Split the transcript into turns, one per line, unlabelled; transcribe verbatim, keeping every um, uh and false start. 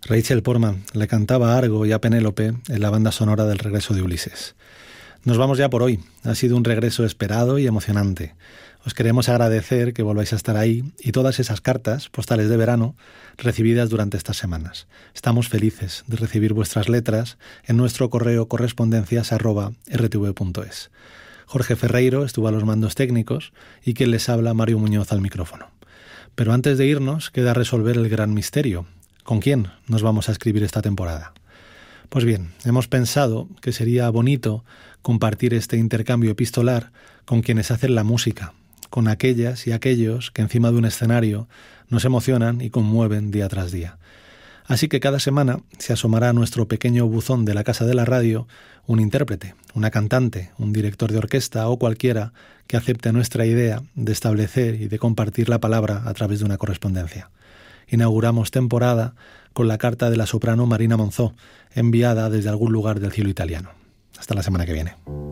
Rachel Portman le cantaba a Argo y a Penélope en la banda sonora del regreso de Ulises. Nos vamos ya por hoy. Ha sido un regreso esperado y emocionante. Os queremos agradecer que volváis a estar ahí y todas esas cartas, postales de verano, recibidas durante estas semanas. Estamos felices de recibir vuestras letras en nuestro correo correspondencias arroba r t v punto es. Jorge Ferreiro estuvo a los mandos técnicos y quien les habla, Mario Muñoz, al micrófono. Pero antes de irnos, queda resolver el gran misterio. ¿Con quién nos vamos a escribir esta temporada? Pues bien, hemos pensado que sería bonito compartir este intercambio epistolar con quienes hacen la música, con aquellas y aquellos que encima de un escenario nos emocionan y conmueven día tras día. Así que cada semana se asomará a nuestro pequeño buzón de la Casa de la Radio un intérprete, una cantante, un director de orquesta o cualquiera que acepte nuestra idea de establecer y de compartir la palabra a través de una correspondencia. Inauguramos temporada con la carta de la soprano Marina Monzó, enviada desde algún lugar del cielo italiano. Hasta la semana que viene.